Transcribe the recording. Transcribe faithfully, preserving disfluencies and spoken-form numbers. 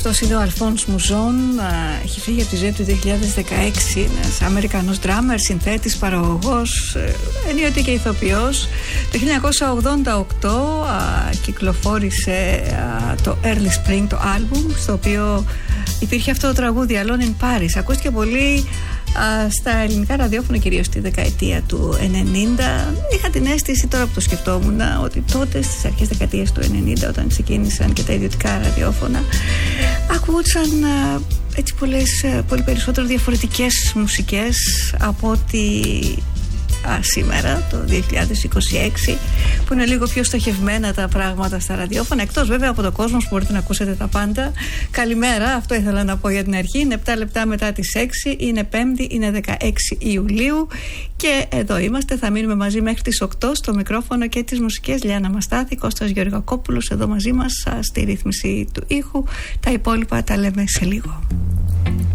Αυτός είναι ο Αλφόνς Μουζόν, έχει φύγει από τη ζωή του δύο χιλιάδες δεκαέξι, ένας Αμερικανός ντράμερ, συνθέτης, παραγωγός, ενίοτε και ηθοποιός. Το χίλια εννιακόσια ογδόντα οκτώ α, κυκλοφόρησε α, το Early Spring, το άλμπουμ, στο οποίο υπήρχε αυτό το τραγούδι Alone in Paris. Ακούστηκε πολύ α, στα ελληνικά ραδιόφωνα, κυρίως τη δεκαετία του ενενήντα. Είχα την αίσθηση, τώρα που το σκεφτόμουν, ότι τότε στις αρχές δεκαετίας του ενενήντα, όταν ξεκίνησαν και τα ιδιωτικά ραδιόφωνα, ακούγονταν έτσι πολλές, πολύ περισσότερο διαφορετικές μουσικές από ότι α, σήμερα, το δύο χιλιάδες είκοσι έξι, που είναι λίγο πιο στοχευμένα τα πράγματα στα ραδιόφωνα, εκτός βέβαια από το κόσμο που μπορείτε να ακούσετε τα πάντα. Καλημέρα, αυτό ήθελα να πω για την αρχή. Είναι επτά λεπτά μετά τις έξι, είναι Πέμπτη, είναι δεκαέξι Ιουλίου και εδώ είμαστε. Θα μείνουμε μαζί μέχρι τις οκτώ στο μικρόφωνο και τις μουσικές. Λιάννα Μαστάθη, Κώστας Γεωργακόπουλος εδώ μαζί μας στη ρύθμιση του ήχου. Τα υπόλοιπα τα λέμε σε λίγο.